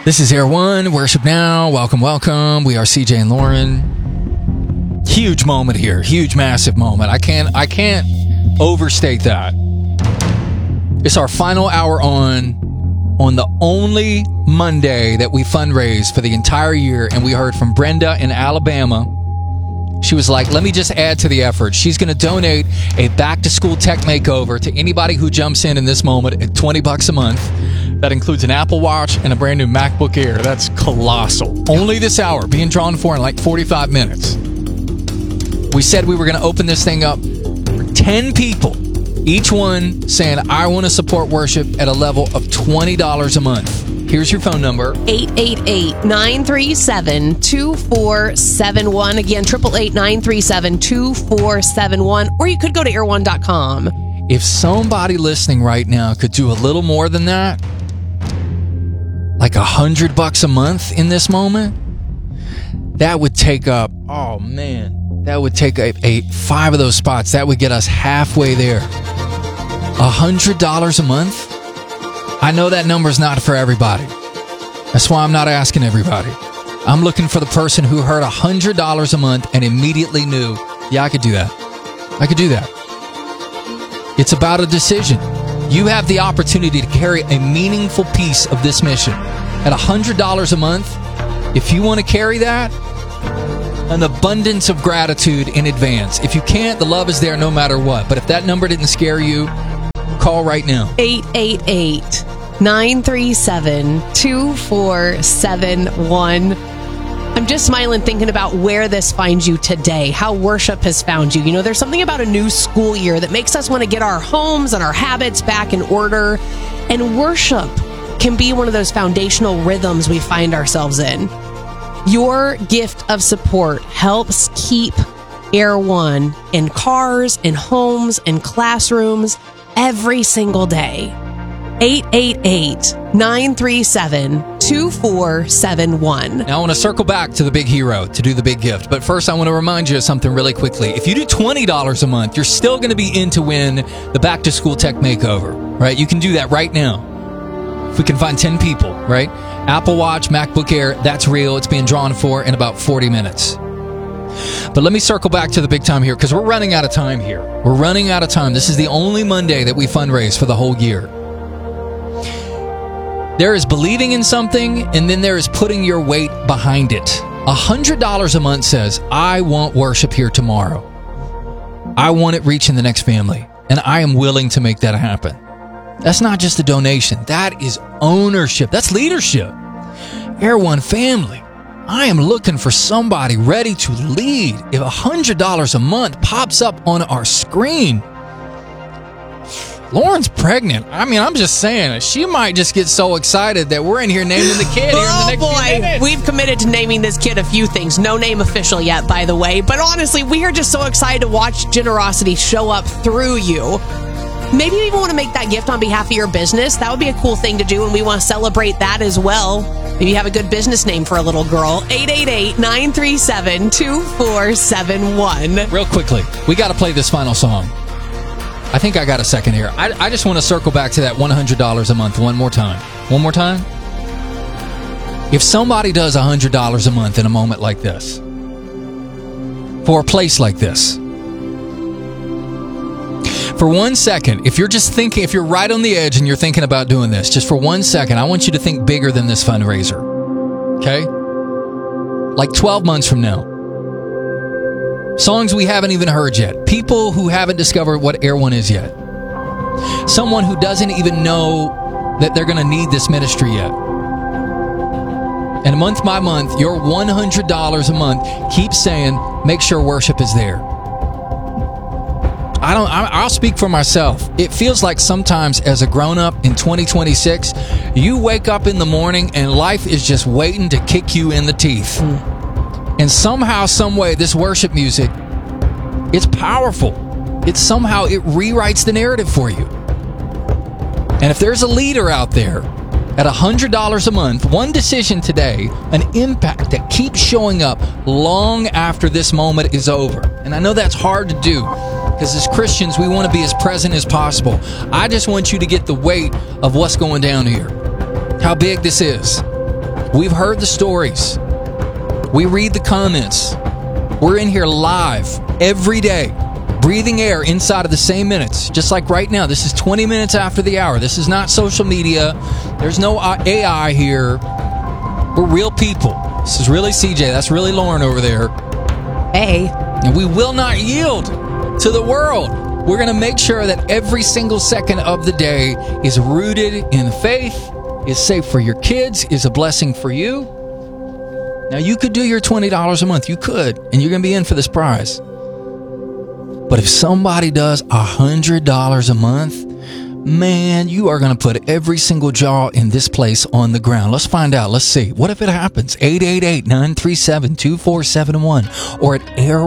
This is Air One, Worship Now. Welcome, welcome. We are CJ and Lauren. Huge moment here. Huge, massive moment. I can't overstate that. It's our final hour on the only Monday that we fundraise for the entire year, and we heard from Brenda in Alabama. She was like, let me just add to the effort. She's going to donate a back-to-school tech makeover to anybody who jumps in this moment at $20 a month. That includes an Apple Watch and a brand new MacBook Air. That's colossal. Only this hour, being drawn for in like 45 minutes. We said we were going to open this thing up for 10 people. Each one saying, I want to support worship at a level of $20 a month. Here's your phone number. 888-937-2471. Again, 888-937-2471. Or you could go to air1.com. If somebody listening right now could do a little more than that, like $100 a month in this moment, that would take up, oh man, that would take a 5 of those spots. That would get us halfway there. $100 a month? I know that number's not for everybody. That's why I'm not asking everybody. I'm looking for the person who heard $100 a month and immediately knew, yeah, I could do that. I could do that. It's about a decision. You have the opportunity to carry a meaningful piece of this mission. At $100 a month, if you want to carry that, an abundance of gratitude in advance. If you can't, the love is there no matter what. But if that number didn't scare you, call right now. 888-937-2471. I'm just smiling thinking about where this finds you today, how worship has found you. You know, there's something about a new school year that makes us want to get our homes and our habits back in order. And worship can be one of those foundational rhythms we find ourselves in. Your gift of support helps keep Air One in cars, in homes, in classrooms every single day. 888-937-2471. Now I want to circle back to the big hero to do the big gift. But first I want to remind you of something really quickly. If you do $20 a month, you're still going to be in to win the back to school tech makeover, right? You can do that right now. If we can find 10 people, right? Apple Watch, MacBook Air, that's real. It's being drawn for in about 40 minutes. But let me circle back to the big time here because we're running out of time here. We're running out of time. This is the only Monday that we fundraise for the whole year. There is believing in something, and then there is putting your weight behind it. $100 a month says, I want worship here tomorrow. I want it reaching the next family, and I am willing to make that happen. That's not just a donation. That is ownership. That's leadership. Air One family, I am looking for somebody ready to lead. If $100 a month pops up on our screen, Lauren's pregnant. I mean, I'm just saying, she might just get so excited that we're in here naming the kid here in the next few minutes. We've committed to naming this kid a few things. No name official yet, by the way. But honestly, we are just so excited to watch generosity show up through you. Maybe you even want to make that gift on behalf of your business. That would be a cool thing to do, and we want to celebrate that as well. Maybe you have a good business name for a little girl. 888-937-2471. Real quickly, we got to play this final song. I think I got a second here. I just want to circle back to that $100 a month one more time. One more time. If somebody does $100 a month in a moment like this, for a place like this, for 1 second, if you're just thinking, if you're right on the edge and you're thinking about doing this, just for 1 second, I want you to think bigger than this fundraiser. Okay? Like 12 months from now. Songs we haven't even heard yet. People who haven't discovered what Air One is yet. Someone who doesn't even know that they're going to need this ministry yet. And month by month, your $100 a month keeps saying, make sure worship is there. I'll speak for myself. It feels like sometimes as a grown-up in 2026, you wake up in the morning and life is just waiting to kick you in the teeth. And somehow, some way, this worship music, it's powerful. It rewrites the narrative for you. And if there's a leader out there at $100 a month, one decision today, an impact that keeps showing up long after this moment is over. And I know that's hard to do because as Christians, we want to be as present as possible. I just want you to get the weight of what's going down here, how big this is. We've heard the stories. We read the comments. We're in here live every day, breathing air inside of the same minutes, just like right now. This is 20 minutes after the hour. This is not social media. There's no AI here. We're real people. This is really CJ. That's really Lauren over there. Hey. And we will not yield to the world. We're going to make sure that every single second of the day is rooted in faith, is safe for your kids, is a blessing for you. Now, you could do your $20 a month. You could, and you're going to be in for this prize. But if somebody does $100 a month, man, you are going to put every single jaw in this place on the ground. Let's find out. Let's see. What if it happens? 888-937-2471 or at air